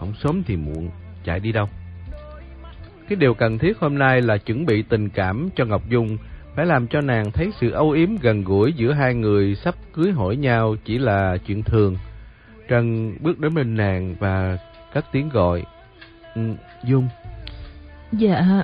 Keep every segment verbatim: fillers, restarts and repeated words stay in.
không sớm thì muộn, chạy đi đâu. Cái điều cần thiết hôm nay là chuẩn bị tình cảm cho Ngọc Dung, phải làm cho nàng thấy sự âu yếm gần gũi giữa hai người sắp cưới hỏi nhau chỉ là chuyện thường. Trân bước đến bên nàng và cất tiếng gọi. Ừ, Dung. Dạ.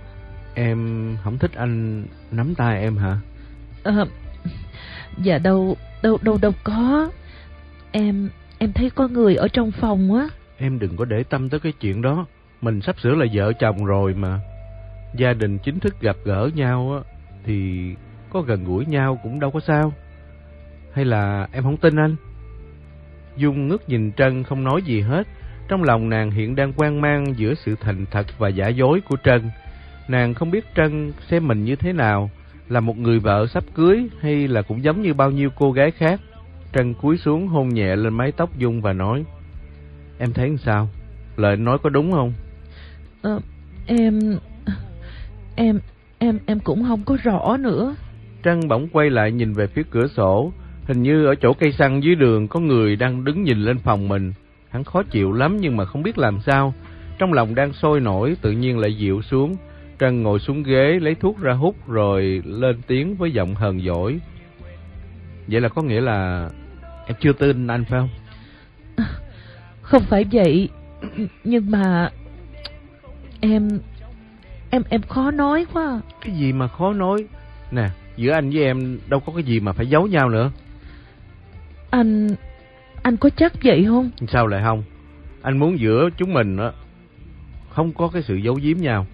Em không thích anh nắm tay em hả? À, dạ đâu, đâu, đâu, đâu có. Em, em thấy có người ở trong phòng á. Em đừng có để tâm tới cái chuyện đó. Mình sắp sửa là vợ chồng rồi mà. Gia đình chính thức gặp gỡ nhau á, thì có gần gũi nhau cũng đâu có sao. Hay là em không tin anh? Dung ngước nhìn Trân không nói gì hết. Trong lòng nàng hiện đang hoang mang giữa sự thành thật và giả dối của Trân. Nàng không biết Trân xem mình như thế nào, là một người vợ sắp cưới hay là cũng giống như bao nhiêu cô gái khác. Trân cúi xuống hôn nhẹ lên mái tóc Dung và nói: Em thấy sao? Lời anh nói có đúng không? Ờ, em... Em... Em em cũng không có rõ nữa. Trân bỗng quay lại nhìn về phía cửa sổ. Hình như ở chỗ cây xăng dưới đường có người đang đứng nhìn lên phòng mình. Hắn khó chịu lắm nhưng mà không biết làm sao. Trong lòng đang sôi nổi tự nhiên lại dịu xuống. Trân ngồi xuống ghế lấy thuốc ra hút rồi lên tiếng với giọng hờn dỗi: Vậy là có nghĩa là em chưa tin anh phải không? Không phải vậy. Nhưng mà Em Em em khó nói quá. Cái gì mà khó nói? Nè, giữa anh với em đâu có cái gì mà phải giấu nhau nữa. Anh Anh có chắc vậy không? Sao lại không? Anh muốn giữa chúng mình á không có cái sự giấu giếm nhau.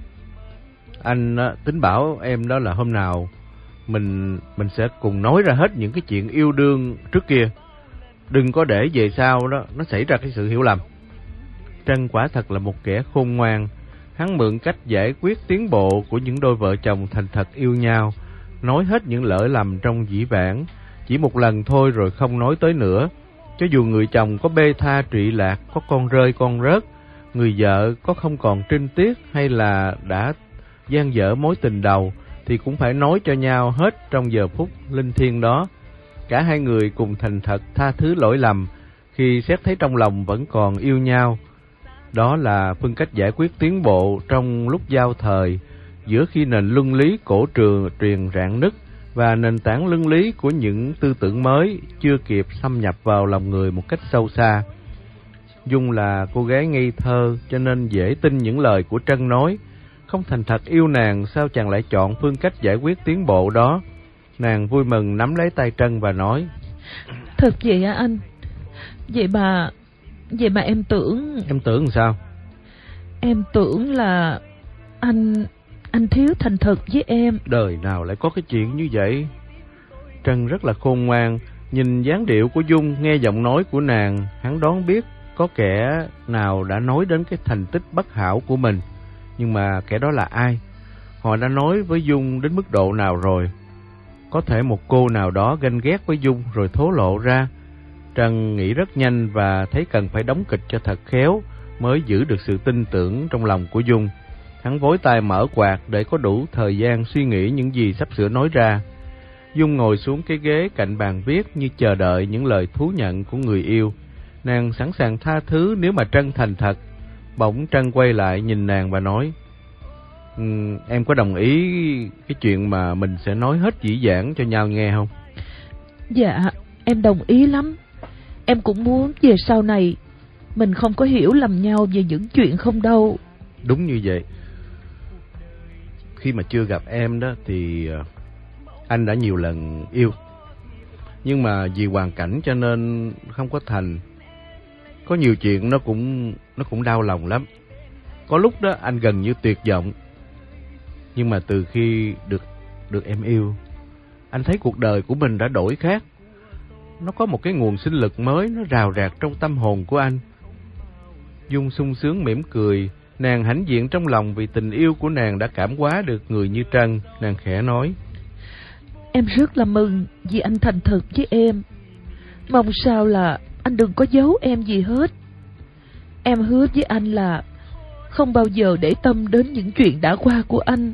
Anh á, tính bảo em đó là hôm nào Mình mình sẽ cùng nói ra hết những cái chuyện yêu đương trước kia. Đừng có để về sau đó nó xảy ra cái sự hiểu lầm. Trân quả thật là một kẻ khôn ngoan. Hắn mượn cách giải quyết tiến bộ của những đôi vợ chồng thành thật yêu nhau, nói hết những lỗi lầm trong dĩ vãng, chỉ một lần thôi rồi không nói tới nữa. Cho dù người chồng có bê tha trụy lạc, có con rơi con rớt, người vợ có không còn trinh tiết hay là đã gian dở mối tình đầu, thì cũng phải nói cho nhau hết trong giờ phút linh thiêng đó. Cả hai người cùng thành thật tha thứ lỗi lầm khi xét thấy trong lòng vẫn còn yêu nhau. Đó là phương cách giải quyết tiến bộ trong lúc giao thời, giữa khi nền luân lý cổ trường truyền rạn nứt và nền tảng luân lý của những tư tưởng mới chưa kịp xâm nhập vào lòng người một cách sâu xa. Dung là cô gái ngây thơ cho nên dễ tin những lời của Trân nói. Không thành thật yêu nàng, sao chàng lại chọn phương cách giải quyết tiến bộ đó? Nàng vui mừng nắm lấy tay Trân và nói: Thật vậy hả anh? Vậy mà Vậy mà em tưởng... Em tưởng làm sao? Em tưởng là Anh Anh thiếu thành thật với em. Đời nào lại có cái chuyện như vậy? Trân rất là khôn ngoan. Nhìn dáng điệu của Dung, nghe giọng nói của nàng, hắn đoán biết có kẻ nào đã nói đến cái thành tích bất hảo của mình. Nhưng mà kẻ đó là ai? Họ đã nói với Dung đến mức độ nào rồi? Có thể một cô nào đó ganh ghét với Dung rồi thố lộ ra. Trân nghĩ rất nhanh và thấy cần phải đóng kịch cho thật khéo mới giữ được sự tin tưởng trong lòng của Dung. Hắn vối tay mở quạt để có đủ thời gian suy nghĩ những gì sắp sửa nói ra. Dung ngồi xuống cái ghế cạnh bàn viết như chờ đợi những lời thú nhận của người yêu. Nàng sẵn sàng tha thứ nếu mà Trân thành thật. Bỗng Trân quay lại nhìn nàng và nói: um, Em có đồng ý cái chuyện mà mình sẽ nói hết dĩ dãn cho nhau nghe không? Dạ, em đồng ý lắm. Em cũng muốn về sau này mình không có hiểu lầm nhau về những chuyện không đâu. Đúng như vậy. Khi mà chưa gặp em đó thì anh đã nhiều lần yêu, nhưng mà vì hoàn cảnh cho nên không có thành. Có nhiều chuyện nó cũng nó cũng đau lòng lắm. Có lúc đó anh gần như tuyệt vọng. Nhưng mà từ khi được được em yêu, anh thấy cuộc đời của mình đã đổi khác. Nó có một cái nguồn sinh lực mới, nó rào rạt trong tâm hồn của anh. Dung sung sướng mỉm cười. Nàng hãnh diện trong lòng vì tình yêu của nàng đã cảm hóa được người như Trân. Nàng khẽ nói: Em rất là mừng vì anh thành thật với em. Mong sao là anh đừng có giấu em gì hết. Em hứa với anh là không bao giờ để tâm đến những chuyện đã qua của anh.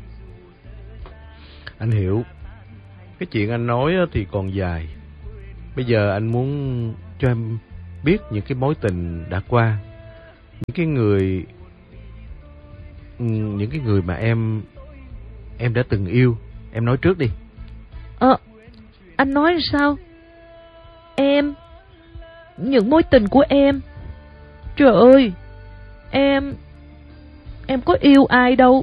Anh hiểu. Cái chuyện anh nói thì còn dài. Bây giờ anh muốn cho em biết những cái mối tình đã qua. những cái người những cái người mà em em đã từng yêu. Em nói trước đi. Ờ, anh nói sao? Em, những mối tình của em. Trời ơi, em, em có yêu ai đâu.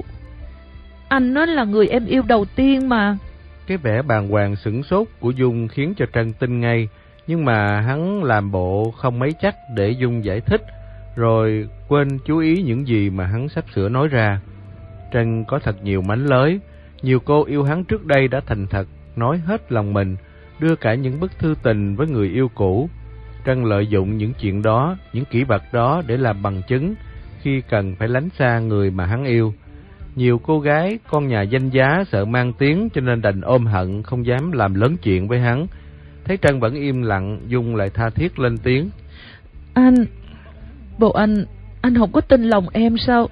Anh nó là người em yêu đầu tiên mà. Cái vẻ bàng hoàng sửng sốt của Dung khiến cho Trân tin ngay, nhưng mà hắn làm bộ không mấy chắc để Dung giải thích, rồi quên chú ý những gì mà hắn sắp sửa nói ra. Trân có thật nhiều mánh lới, nhiều cô yêu hắn trước đây đã thành thật, nói hết lòng mình, đưa cả những bức thư tình với người yêu cũ. Trân lợi dụng những chuyện đó, những kỷ vật đó để làm bằng chứng khi cần phải lánh xa người mà hắn yêu. Nhiều cô gái con nhà danh giá sợ mang tiếng cho nên đành ôm hận, không dám làm lớn chuyện với hắn. Thấy Trân vẫn im lặng, Dung lại tha thiết lên tiếng. Anh, bộ anh, anh không có tin lòng em sao?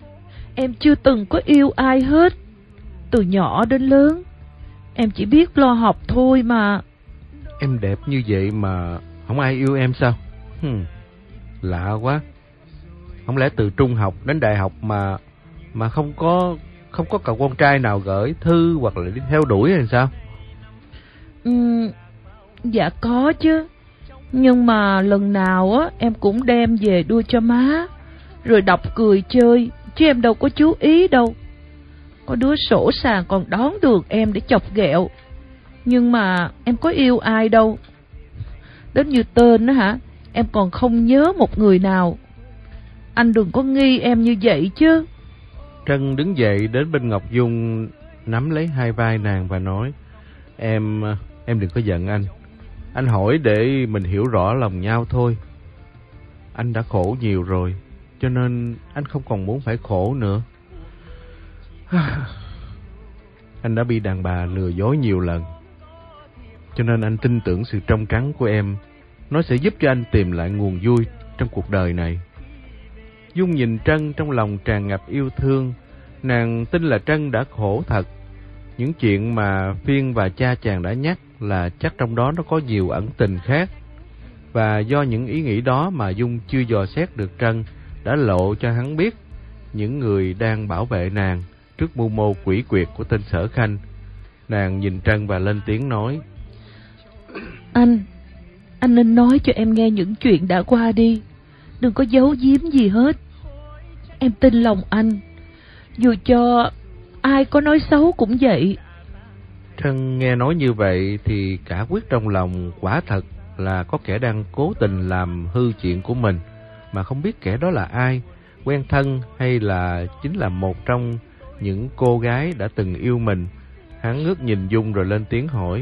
Em chưa từng có yêu ai hết. Từ nhỏ đến lớn, em chỉ biết lo học thôi mà. Em đẹp như vậy mà không ai yêu em sao? Hmm, lạ quá. Không lẽ từ trung học đến đại học mà mà không có không có cậu con trai nào gửi thư hoặc là đi theo đuổi hay sao? Ừ, dạ có chứ. Nhưng mà lần nào á em cũng đem về đưa cho má, rồi đọc cười chơi, chứ em đâu có chú ý đâu. Có đứa sổ sàng còn đón được em để chọc ghẹo. Nhưng mà em có yêu ai đâu. Đến như tên đó hả, em còn không nhớ một người nào. Anh đừng có nghi em như vậy chứ. Trân đứng dậy đến bên Ngọc Dung, nắm lấy hai vai nàng và nói. Em, em đừng có giận anh. Anh hỏi để mình hiểu rõ lòng nhau thôi. Anh đã khổ nhiều rồi, cho nên anh không còn muốn phải khổ nữa. Anh đã bị đàn bà lừa dối nhiều lần, cho nên anh tin tưởng sự trong trắng của em. Nó sẽ giúp cho anh tìm lại nguồn vui trong cuộc đời này. Dung nhìn Trân trong lòng tràn ngập yêu thương. Nàng tin là Trân đã khổ thật. Những chuyện mà Phiên và cha chàng đã nhắc là chắc trong đó nó có nhiều ẩn tình khác. Và do những ý nghĩ đó mà Dung chưa dò xét được Trân, đã lộ cho hắn biết những người đang bảo vệ nàng trước mưu mô quỷ quyệt của tên Sở Khanh. Nàng nhìn Trân và lên tiếng nói. Anh, anh nên nói cho em nghe những chuyện đã qua đi. Đừng có giấu giếm gì hết. Em tin lòng anh, dù cho ai có nói xấu cũng vậy. Trân nghe nói như vậy thì cả quyết trong lòng, quả thật là có kẻ đang cố tình làm hư chuyện của mình, mà không biết kẻ đó là ai, quen thân hay là chính là một trong những cô gái đã từng yêu mình. Hắn ngước nhìn Dung rồi lên tiếng hỏi.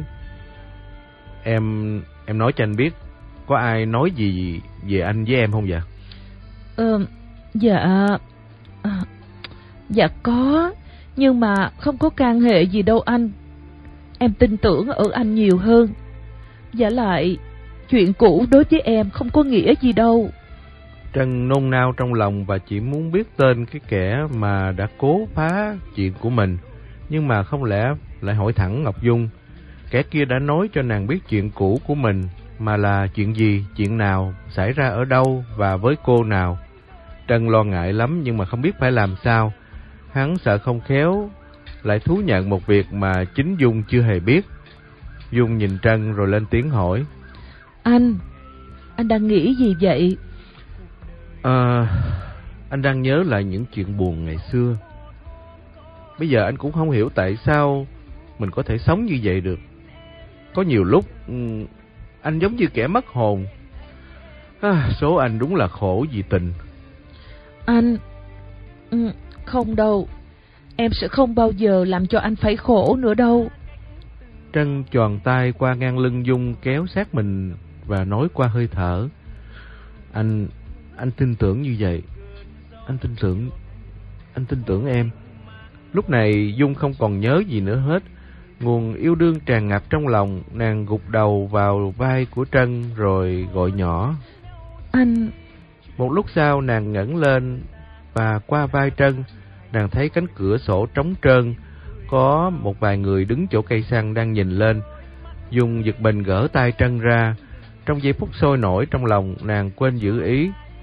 Em em nói cho anh biết, có ai nói gì về anh với em không vậy? Ờ, dạ, à, dạ có, nhưng mà không có can hệ gì đâu anh. Em tin tưởng ở anh nhiều hơn. Giả lại, chuyện cũ đối với em không có nghĩa gì đâu. Trân nôn nao trong lòng và chỉ muốn biết tên cái kẻ mà đã cố phá chuyện của mình. Nhưng mà không lẽ lại hỏi thẳng Ngọc Dung. Kẻ kia đã nói cho nàng biết chuyện cũ của mình, mà là chuyện gì, chuyện nào, xảy ra ở đâu và với cô nào. Trân lo ngại lắm nhưng mà không biết phải làm sao. Hắn sợ không khéo lại thú nhận một việc mà chính Dung chưa hề biết. Dung nhìn Trân rồi lên tiếng hỏi. Anh, anh đang nghĩ gì vậy? À, anh đang nhớ lại những chuyện buồn ngày xưa. Bây giờ anh cũng không hiểu tại sao mình có thể sống như vậy được. Có nhiều lúc anh giống như kẻ mất hồn. À, số anh đúng là khổ vì tình. Anh, không đâu. Em sẽ không bao giờ làm cho anh phải khổ nữa đâu. Trân tròn tay qua ngang lưng Dung, kéo sát mình và nói qua hơi thở. Anh, anh tin tưởng như vậy. Anh tin tưởng, anh tin tưởng em. Lúc này Dung không còn nhớ gì nữa hết. Nguồn yêu đương tràn ngập trong lòng. Nàng gục đầu vào vai của Trân rồi gọi nhỏ. Anh. Một lúc sau nàng ngẩng lên và qua vai Trân, nàng thấy cánh cửa sổ trống trơn, có một vài người đứng chỗ cây xăng đang nhìn lên. Dung giật mình gỡ tay Trân ra. Trong giây phút sôi nổi trong lòng, nàng quên giữ ý.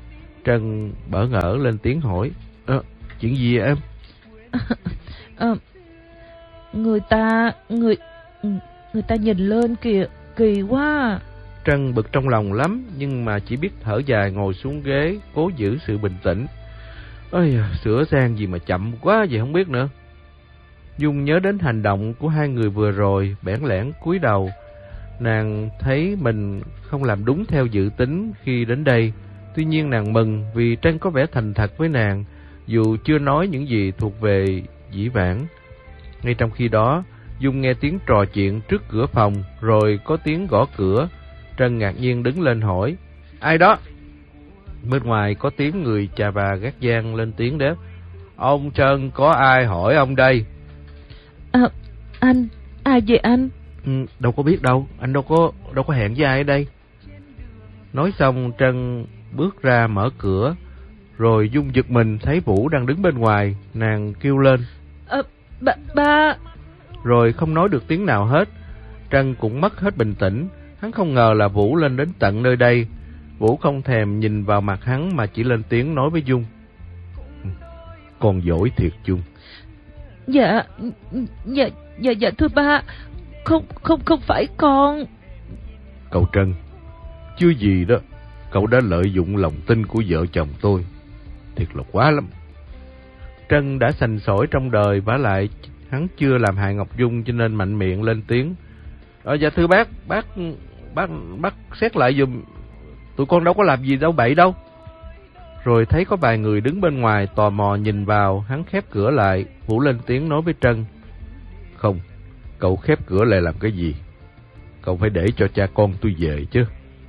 Trân bỡ ngỡ lên tiếng hỏi: à, chuyện gì vậy em? À, người ta người người ta nhìn lên kìa, kỳ quá. Trân bực trong lòng lắm, nhưng mà chỉ biết thở dài ngồi xuống ghế, cố giữ sự bình tĩnh. Ôi, sửa sang gì mà chậm quá vậy không biết nữa. Dung nhớ đến hành động của hai người vừa rồi, bẽn lẽn cúi đầu. Nàng thấy mình không làm đúng theo dự tính khi đến đây. Tuy nhiên nàng mừng vì Trân có vẻ thành thật với nàng, dù chưa nói những gì thuộc về dĩ vãng. Ngay trong khi đó, Dung nghe tiếng trò chuyện trước cửa phòng, rồi có tiếng gõ cửa. Trân ngạc nhiên đứng lên hỏi: ai đó? Bên ngoài có tiếng người chà bà gác gian lên tiếng đáp: ông Trân, có ai hỏi ông đây? À, anh, ai vậy anh? Ừ, đâu có biết đâu, anh đâu có đâu có hẹn với ai ở đây. Nói xong Trân bước ra mở cửa, rồi Dung giật mình thấy Vũ đang đứng bên ngoài. Nàng kêu lên: à, ba, ba. Rồi không nói được tiếng nào hết. Trân cũng mất hết bình tĩnh. Hắn không ngờ là Vũ lên đến tận nơi đây. Vũ không thèm nhìn vào mặt hắn mà chỉ lên tiếng nói với Dung: con giỏi thiệt Dung. Dạ, dạ, dạ, dạ thưa ba, không, không, không phải con. Cậu Trân, chưa gì đó, cậu đã lợi dụng lòng tin của vợ chồng tôi, thiệt là quá lắm. Trân đã sành sỏi trong đời, vả lại hắn chưa làm hại Ngọc Dung cho nên mạnh miệng lên tiếng: Ờ, dạ thưa bác, bác, bác, bác xét lại giùm, tụi con đâu có làm gì đâu bậy đâu. Rồi thấy có vài người đứng bên ngoài tò mò nhìn vào, hắn khép cửa lại. Vũ lên tiếng nói với Trân: không, cậu khép cửa lại làm cái gì? Cậu phải để cho cha con tôi về chứ.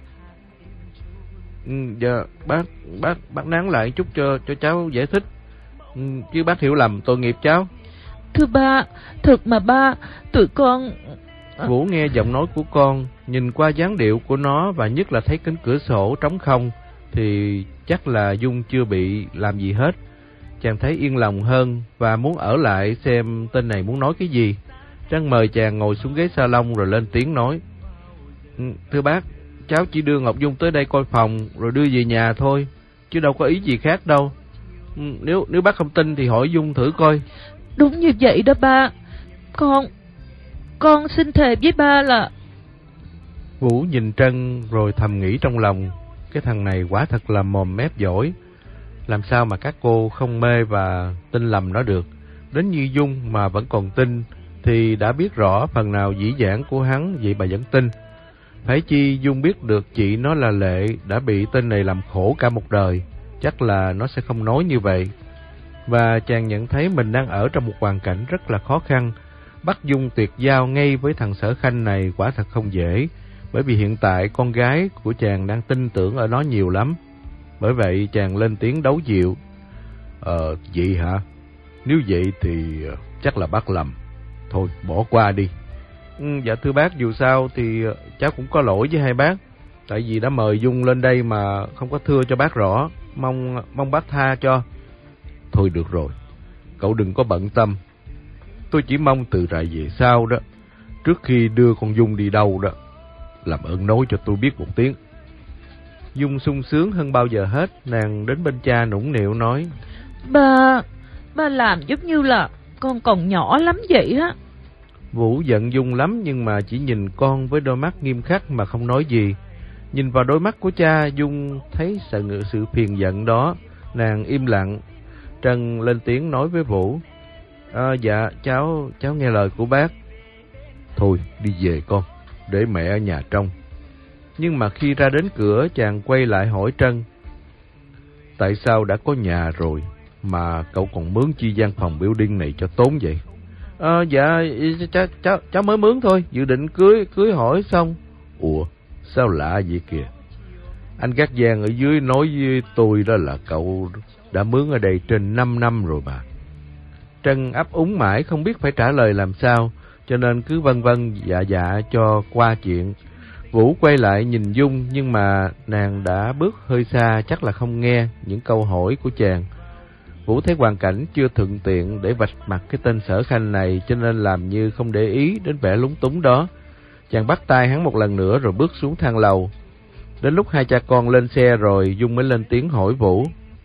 Ừ, dạ bác, bác, bác nán lại chút cho cho cháu giải thích, ừ, chứ bác hiểu lầm tội nghiệp cháu. Thưa ba, thật mà ba, tụi con... Vũ nghe giọng nói của con, nhìn qua dáng điệu của nó và nhất là thấy cánh cửa sổ trống không thì chắc là Dung chưa bị làm gì hết. Chàng thấy yên lòng hơn và muốn ở lại xem tên này muốn nói cái gì. Trân mời chàng ngồi xuống ghế salon rồi lên tiếng nói: ừ, thưa bác, cháu chỉ đưa Ngọc Dung tới đây coi phòng rồi đưa về nhà thôi, chứ đâu có ý gì khác đâu. Ừ, nếu nếu bác không tin thì hỏi Dung thử coi. Đúng như vậy đó ba. Con Con xin thề với ba là... Vũ nhìn Trân rồi thầm nghĩ trong lòng: cái thằng này quả thật là mồm mép giỏi. Làm sao mà các cô không mê và tin lầm nó được. Đến như Dung mà vẫn còn tin thì đã biết rõ phần nào dĩ dãn của hắn, vậy mà vẫn tin. Phải chi Dung biết được chị nó là Lệ đã bị tên này làm khổ cả một đời, chắc là nó sẽ không nói như vậy. Và chàng nhận thấy mình đang ở trong một hoàn cảnh rất là khó khăn. Bắt Dung tuyệt giao ngay với thằng Sở Khanh này quả thật không dễ, bởi vì hiện tại con gái của chàng đang tin tưởng ở nó nhiều lắm. Bởi vậy chàng lên tiếng đấu dịu: Ờ, vậy hả? Nếu vậy thì chắc là bác lầm. Thôi, bỏ qua đi. Ừ, dạ thưa bác, dù sao thì cháu cũng có lỗi với hai bác. Tại vì đã mời Dung lên đây mà không có thưa cho bác rõ. Mong mong bác tha cho. Thôi được rồi, cậu đừng có bận tâm. Tôi chỉ mong từ rày về sau đó, trước khi đưa con Dung đi đâu đó, làm ơn nói cho tôi biết một tiếng. Dung sung sướng hơn bao giờ hết. Nàng đến bên cha nũng nịu nói: Ba, ba làm giống như là con còn nhỏ lắm vậy á. Vũ giận Dung lắm nhưng mà chỉ nhìn con với đôi mắt nghiêm khắc mà không nói gì. Nhìn vào đôi mắt của cha, Dung thấy sự, sự phiền giận đó. Nàng im lặng. Trân lên tiếng nói với Vũ: à, dạ cháu cháu nghe lời của bác. Thôi đi về con, để mẹ ở nhà trông. Nhưng mà khi ra đến cửa, chàng quay lại hỏi Trân: tại sao đã có nhà rồi mà cậu còn mướn chi gian phòng building này cho tốn vậy? À, dạ cháu, cháu, cháu mới mướn thôi, dự định cưới cưới hỏi xong. Ủa sao lạ vậy kìa? Anh gác giang ở dưới nói với tôi đó là cậu đã mướn ở đây trên năm năm rồi mà. Trân ấp úng mãi không biết phải trả lời làm sao, cho nên cứ vân vân dạ dạ cho qua chuyện. Vũ quay lại nhìn Dung nhưng mà nàng đã bước hơi xa, chắc là không nghe những câu hỏi của chàng. Vũ thấy hoàn cảnh chưa thuận tiện để vạch mặt cái tên Sở Khanh này, cho nên làm như không để ý đến vẻ lúng túng đó. Chàng bắt tay hắn một lần nữa rồi bước xuống thang lầu. Đến lúc hai cha con lên xe rồi, Dung mới lên tiếng hỏi Vũ.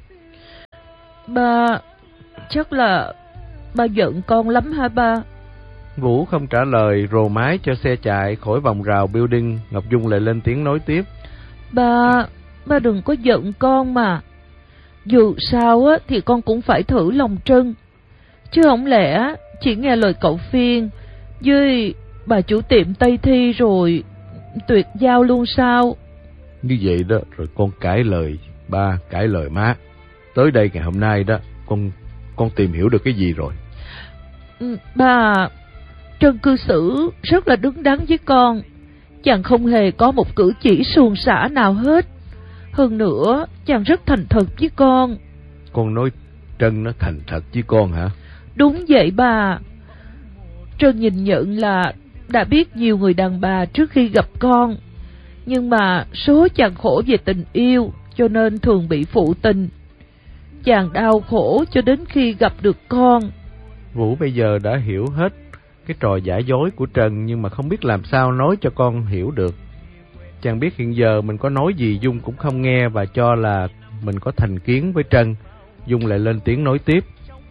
Ba, chắc là ba giận con lắm hả ba? Vũ không trả lời, rồ máy cho xe chạy khỏi vòng rào building. Ngọc Dung lại lên tiếng nói tiếp. Ba, ba đừng có giận con mà. Dù sao á thì con cũng phải thử lòng Trân. Chứ không lẽ chỉ nghe lời cậu Phiên với bà chủ tiệm Tây Thi rồi tuyệt giao luôn sao? Như vậy đó, rồi con cãi lời ba, cãi lời má. Tới đây ngày hôm nay đó, con con tìm hiểu được cái gì rồi? Ừ, ba, Trân cư xử rất là đứng đắn với con. Chàng không hề có một cử chỉ suồng sã nào hết. Hơn nữa, chàng rất thành thật với con. Con nói Trân nó thành thật với con hả? Đúng vậy bà. Trân nhìn nhận là đã biết nhiều người đàn bà trước khi gặp con. Nhưng mà số chàng khổ về tình yêu, cho nên thường bị phụ tình. Chàng đau khổ cho đến khi gặp được con. Vũ bây giờ đã hiểu hết cái trò giả dối của Trân, nhưng mà không biết làm sao nói cho con hiểu được. Chàng biết hiện giờ mình có nói gì Dung cũng không nghe và cho là mình có thành kiến với Trân. Dung lại lên tiếng nói tiếp.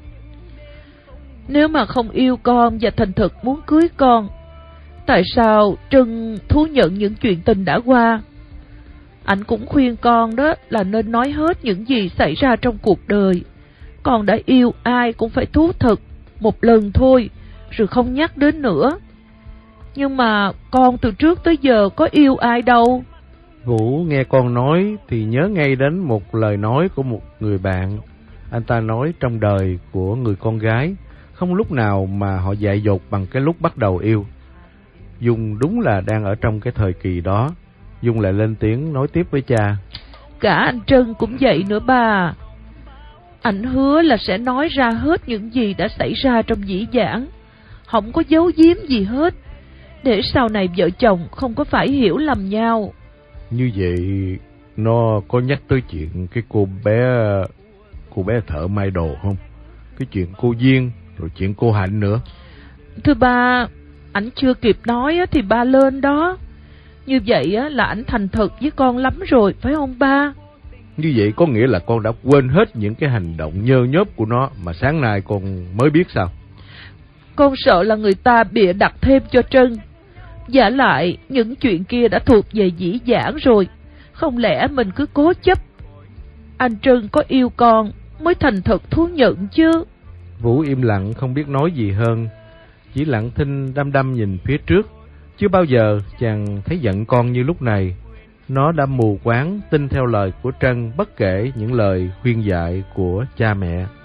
Nếu mà không yêu con và thành thực muốn cưới con, tại sao Trân thú nhận những chuyện tình đã qua? Anh cũng khuyên con đó là nên nói hết những gì xảy ra trong cuộc đời. Con đã yêu ai cũng phải thú thật một lần thôi, rồi không nhắc đến nữa. Nhưng mà con từ trước tới giờ có yêu ai đâu. Vũ nghe con nói thì nhớ ngay đến một lời nói của một người bạn. Anh ta nói trong đời của người con gái không lúc nào mà họ dại dột bằng cái lúc bắt đầu yêu. Dung đúng là đang ở trong cái thời kỳ đó. Dung lại lên tiếng nói tiếp với cha. Cả anh Trân cũng vậy nữa bà. Anh hứa là sẽ nói ra hết những gì đã xảy ra trong dĩ vãng, không có giấu giếm gì hết, để sau này vợ chồng không có phải hiểu lầm nhau. Như vậy nó có nhắc tới chuyện cái cô bé Cô bé thợ may đồ không? Cái chuyện cô Duyên, rồi chuyện cô Hạnh nữa. Thưa ba, ảnh chưa kịp nói thì ba lên đó. Như vậy là ảnh thành thật với con lắm rồi, phải không ba? Như vậy có nghĩa là con đã quên hết những cái hành động nhơ nhớp của nó mà sáng nay con mới biết sao? Con sợ là người ta bịa đặt thêm cho Trân. Giả lại những chuyện kia đã thuộc về dĩ vãng rồi. Không lẽ mình cứ cố chấp? Anh Trân có yêu con mới thành thật thú nhận chứ. Vũ im lặng không biết nói gì hơn, chỉ lặng thinh đăm đăm nhìn phía trước. Chưa bao giờ chàng thấy giận con như lúc này. Nó đã mù quáng tin theo lời của Trân bất kể những lời khuyên dạy của cha mẹ.